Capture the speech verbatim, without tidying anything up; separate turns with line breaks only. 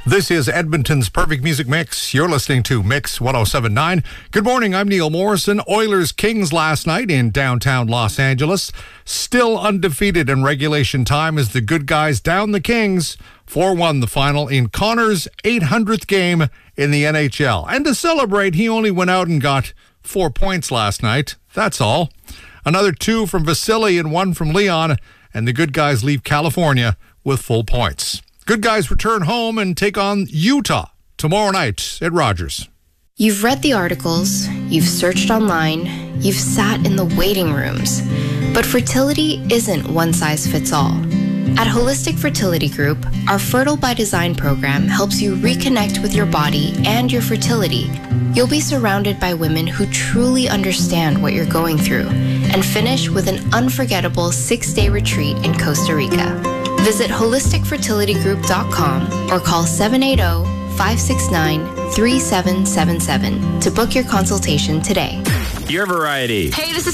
This is Edmonton's Perfect Music Mix. You're listening to Mix one oh seven point nine. Good morning, I'm Neil Morrison. Oilers Kings last night in downtown Los Angeles. Still undefeated in regulation time as the good guys down the Kings. four one the final in Connor's eight hundredth game in the N H L. And to celebrate, he only went out and got four points last night. That's all. Another two from Vasily and one from Leon. And the good guys leave California with full points. Good guys return home and take on Utah tomorrow night at Rogers.
You've read the articles, you've searched online, you've sat in the waiting rooms. But fertility isn't one size fits all. At Holistic Fertility Group, our Fertile by Design program helps you reconnect with your body and your fertility. You'll be surrounded by women who truly understand what you're going through and finish with an unforgettable six-day retreat in Costa Rica. Visit holistic fertility group dot com or call seven eight zero, five six nine, three seven seven seven to book your consultation today.
Your variety.
Hey, this is